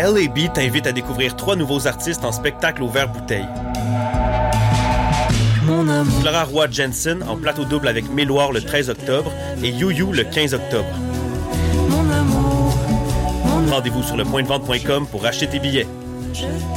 LAB t'invite à découvrir 3 nouveaux artistes en spectacle au verre-bouteille. Flora Roy Jensen en plateau double avec Méloire le 13 octobre et You le 15 octobre. Rendez-vous sur lepointdevente.com pour acheter tes billets.